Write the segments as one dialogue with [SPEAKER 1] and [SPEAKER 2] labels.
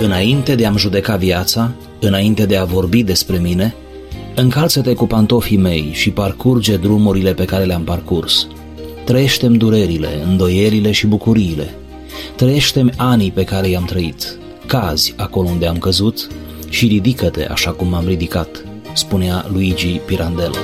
[SPEAKER 1] înainte de a-mi judeca viața, înainte de a vorbi despre mine, încalță-te cu pantofii mei și parcurge drumurile pe care le-am parcurs. Trăiește-mi durerile, îndoierile și bucuriile. Trăiește-mi anii pe care i-am trăit. Cazi acolo unde am căzut și ridică-te așa cum m-am ridicat, spunea Luigi Pirandello.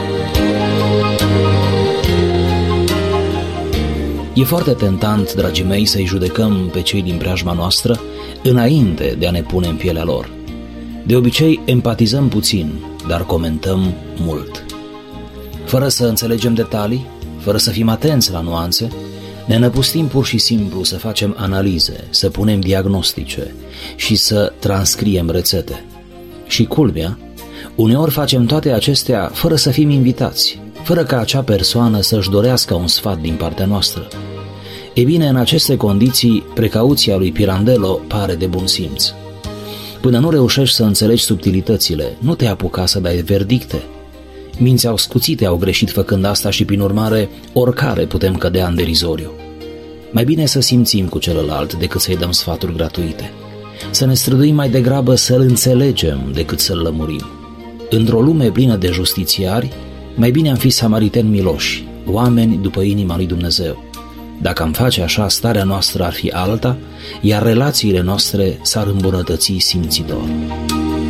[SPEAKER 1] E foarte tentant, dragii mei, să-i judecăm pe cei din preajma noastră înainte de a ne pune în pielea lor. De obicei empatizăm puțin, dar comentăm mult. Fără să înțelegem detalii, fără să fim atenți la nuanțe, ne năpustim pur și simplu să facem analize, să punem diagnostice și să transcriem rețete. Și culmea, uneori facem toate acestea fără să fim invitați, fără ca acea persoană să-și dorească un sfat din partea noastră. E bine, în aceste condiții, precauția lui Pirandello pare de bun simț. Până nu reușești să înțelegi subtilitățile, nu te apuca să dai verdicte. Minți ascuțite au greșit făcând asta și, prin urmare, oricare putem cădea în derizoriu. Mai bine să simțim cu celălalt decât să-i dăm sfaturi gratuite. Să ne străduim mai degrabă să-l înțelegem decât să-l lămurim. Într-o lume plină de justițiari, mai bine am fi samariteni miloși, oameni după inima lui Dumnezeu. Dacă am face așa, starea noastră ar fi alta, iar relațiile noastre s-ar îmbunătăți simțitor.